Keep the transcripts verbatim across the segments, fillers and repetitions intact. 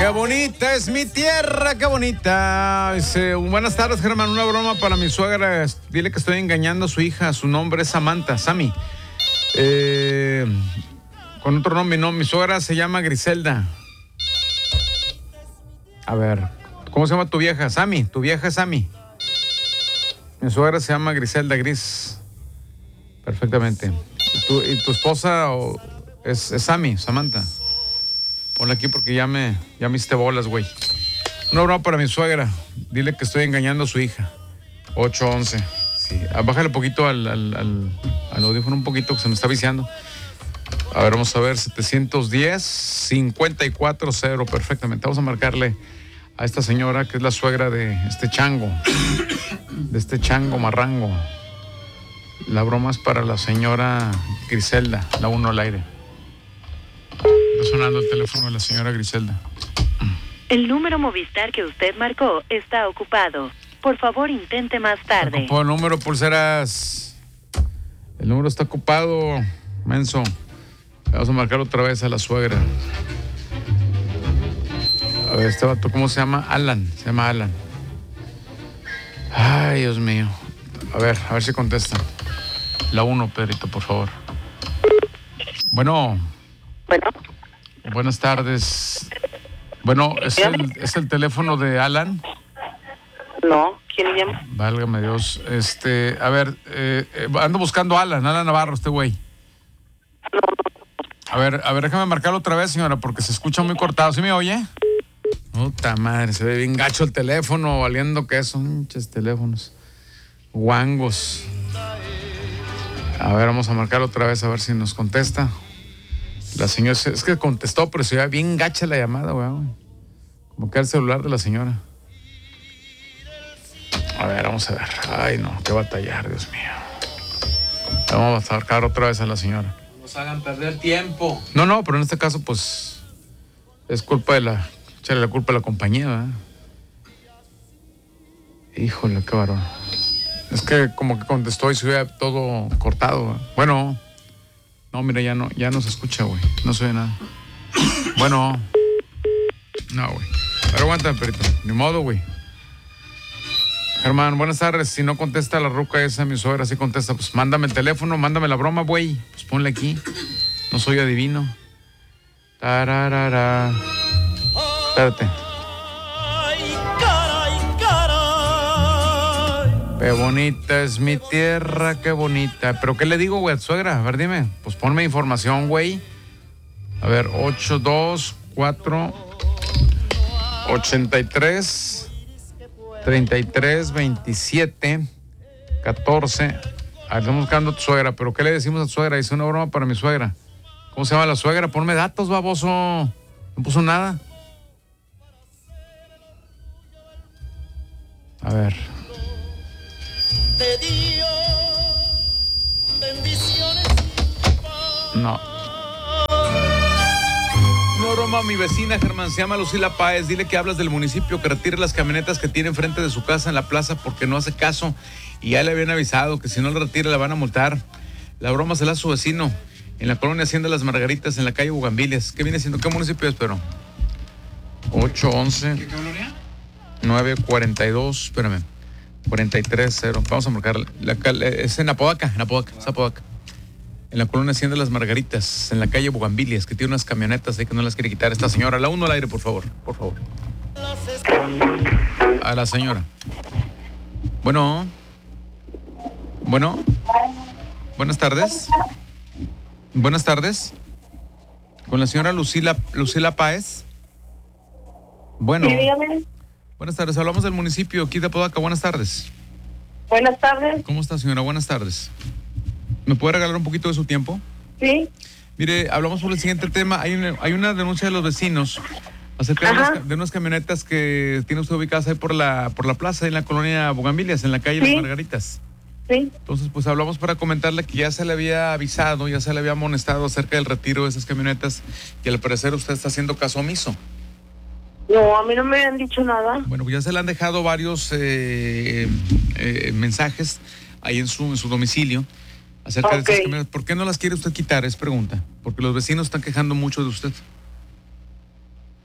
Qué bonita es mi tierra, qué bonita. Dice, buenas tardes, Germán. Una broma para mi suegra. Dile que estoy engañando a su hija. Su nombre es Samantha, Sammy. Eh, con otro nombre, no. Mi suegra se llama Griselda. A ver, ¿cómo se llama tu vieja? Sammy, tu vieja es Sammy. Mi suegra se llama Griselda, Gris. Perfectamente. ¿Y tu, y tu esposa o, es, es Sammy, Samantha? Ponla aquí porque ya me, ya me hiciste bolas, güey. Una broma para mi suegra. Dile que estoy engañando a su hija. ocho once. Sí. Ah, bájale un poquito al, al, al, al audífono, un poquito, que se me está viciando. A ver, vamos a ver. setecientos diez, cincuenta y cuatro cero. Perfectamente. Vamos a marcarle a esta señora que es la suegra de este chango. De este chango marrango. La broma es para la señora Griselda. La uno al aire. Está sonando el teléfono de la señora Griselda. El número Movistar que usted marcó está ocupado. Por favor, intente más tarde. Está ocupado el número, pulseras. El número está ocupado, menso. Vamos a marcar otra vez a la suegra. A ver, este vato, ¿cómo se llama? Alan. Se llama Alan. Ay, Dios mío. A ver, a ver si contesta. La uno, Pedrito, por favor. Bueno. Bueno. Buenas tardes. Bueno, ¿es el, ¿es el teléfono de Alan? No, ¿quién le llama? Válgame Dios. Este, a ver, eh, eh, ando buscando a Alan, Alan Navarro, este güey. A ver, a ver, déjame marcarlo otra vez, señora, porque se escucha muy cortado. ¿Sí me oye? Puta madre, se ve bien gacho el teléfono, valiendo que son muchos teléfonos. Guangos. A ver, vamos a marcarlo otra vez, a ver si nos contesta. La señora, es que contestó, pero se veía bien gacha la llamada, güey. Como que era el celular de la señora. A ver, vamos a ver. Ay, no, qué batallar, Dios mío. Vamos a marcar otra vez a la señora. Nos hagan perder tiempo. No, no, pero en este caso, pues, es culpa de la... Echarle la culpa a la compañía, ¿verdad? Híjole, qué varón. Es que como que contestó y se veía todo cortado, ¿verdad? Bueno... No, mira, ya no, ya no se escucha, güey. No se ve nada. Bueno. No, güey. Pero aguanta, perito. Ni modo, güey. Germán, buenas tardes. Si no contesta la ruca esa, mi suegra, sí contesta. Pues mándame el teléfono, mándame la broma, güey. Pues ponle aquí. No soy adivino. Tararara. Espérate. Qué bonita es mi tierra, qué bonita. ¿Pero qué le digo, güey, suegra? A ver, dime. Pues ponme información, güey. A ver, ocho dos cuatro ochenta y tres treinta y tres veintisiete catorce. A ver, estamos buscando a tu suegra. ¿Pero qué le decimos a tu suegra? Dice una broma para mi suegra. ¿Cómo se llama la suegra? Ponme datos, baboso. No puso nada. A ver... No. No, broma, mi vecina Germán se llama Lucila Páez. Dile que hablas del municipio, que retire las camionetas que tiene enfrente de su casa en la plaza porque no hace caso. Y ya le habían avisado que si no la retira la van a multar. La broma se la hace su vecino en la colonia Hacienda Las Margaritas, en la calle Bugambilias. ¿Qué viene siendo? ¿Qué municipio es, pero? ocho once. ¿Qué colonia? nueve cuarenta y dos. Espérame. cuarenta y tres cero. Vamos a marcar. La, es en Apodaca, en Apodaca, es Apodaca. En la colonia Hacienda Las Margaritas, en la calle Bugambilias, que tiene unas camionetas ahí que no las quiere quitar esta señora. La uno al aire, por favor, por favor. A la señora. Bueno. Bueno. Buenas tardes. Buenas tardes. Con la señora Lucila, Lucila Páez. Bueno. Sí, dígame. Buenas tardes, hablamos del municipio aquí de Apodaca. Buenas tardes. Buenas tardes. ¿Cómo está, señora? Buenas tardes. ¿Me puede regalar un poquito de su tiempo? Sí. Mire, hablamos sobre el siguiente tema. Hay una, hay una denuncia de los vecinos acerca de unas, de unas camionetas que tiene usted ubicadas ahí por la, por la plaza, en la colonia Bugambilias, en la calle Sí. Las Margaritas. Sí. Entonces, pues hablamos para comentarle que ya se le había avisado, ya se le había amonestado acerca del retiro de esas camionetas y al parecer usted está haciendo caso omiso. No, a mí no me han dicho nada. Bueno, pues ya se le han dejado varios eh, eh, mensajes ahí en su, en su domicilio acerca Okay. de estas camionetas. ¿Por qué no las quiere usted quitar? Es pregunta. Porque los vecinos están quejando mucho de usted.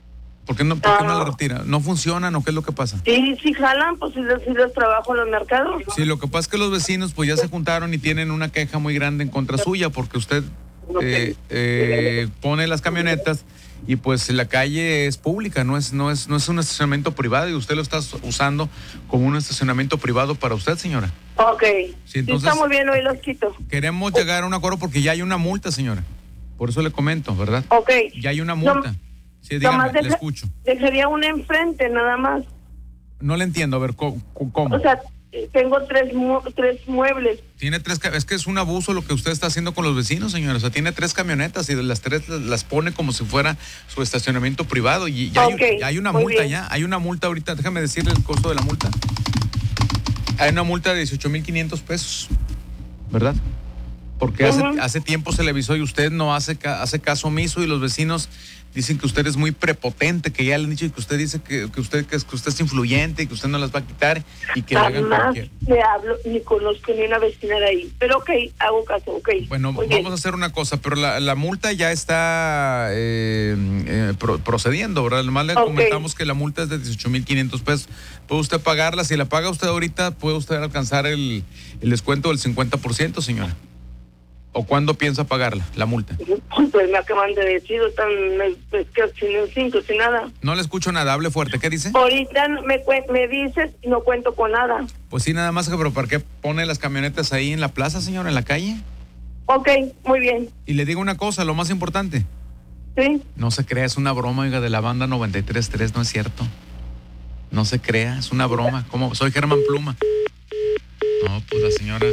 ¿Por qué no, por qué Ah. no la retira? ¿No funcionan o qué es lo que pasa? Sí, sí jalan, pues sí, les- sí les trabajo en los mercados. Sí, lo que pasa es que los vecinos pues ya se juntaron y tienen una queja muy grande en contra suya porque usted eh, eh, pone las camionetas y pues la calle es pública, no es, no es, no es un estacionamiento privado y usted lo está usando como un estacionamiento privado para usted, señora. Ok. Sí, Sí, entonces- está muy bien, hoy los quito. Queremos llegar a un acuerdo porque ya hay una multa, señora. Por eso le comento, ¿verdad? Ok. Ya hay una multa. Sí, dígame, Nomás le deja- escucho. Dejaría una enfrente, nada más. No le entiendo, a ver, ¿cómo? cómo? O sea, eh, tengo tres, mu- tres muebles. Tiene tres, ca- es que es un abuso lo que usted está haciendo con los vecinos, señora. O sea, tiene tres camionetas y de las tres las, las pone como si fuera su estacionamiento privado. Y ya, Ok, hay, ya hay una muy multa bien. ya. Hay una multa ahorita. Déjame decirle el costo de la multa. Hay una multa de dieciocho mil quinientos pesos, ¿verdad? Porque hace, Ujú. hace tiempo se le avisó y usted no hace, ca- hace caso omiso y los vecinos dicen que usted es muy prepotente, que ya le han dicho y que usted dice que, que usted que, es- que usted es influyente y que usted no las va a quitar y que le hagan como Jamás quiera. le hablo, ni conozco ni una vecina de ahí. Pero ok, hago caso, ok. Bueno, Muy vamos bien. a hacer una cosa, pero la, la multa ya está eh, eh, pro- procediendo, ¿verdad? Además le Ok. comentamos que la multa es de dieciocho mil quinientos pesos. Puede usted pagarla, si la paga usted ahorita, puede usted alcanzar el, el descuento del cincuenta por ciento, señora. ¿O cuándo piensa pagarla, la multa? Pues me acaban de decir, están es que sin un cinco, sin nada. No le escucho nada, hable fuerte, ¿qué dice? Ahorita me, cuen- me dices y no cuento con nada. Pues sí, nada más que, pero ¿para qué pone las camionetas ahí en la plaza, señora, en la calle? Ok, muy bien. Y le digo una cosa, lo más importante, Sí, no se crea, es una broma, oiga, de la banda noventa y tres punto tres, no es cierto. No se crea, es una broma. ¿Cómo? Soy Germán Pluma. No, pues la señora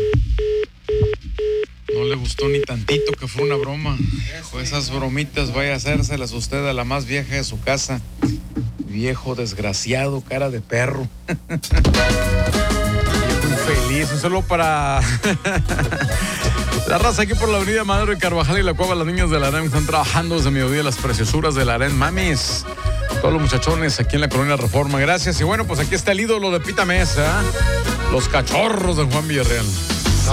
no le gustó ni tantito que fue una broma. Dijo, esas bromitas vaya a hacérselas usted a la más vieja de su casa. Viejo desgraciado, cara de perro. Viejo infeliz. Un saludo para la raza aquí por la avenida Madero y Carvajal y la Cueva. Las niñas de la Arena están trabajando desde mediodía las preciosuras de la Arena. Mamis, todos los muchachones aquí en la Colonia Reforma. Gracias. Y bueno, pues aquí está el ídolo de Pita Mesa, los cachorros de Juan Villarreal.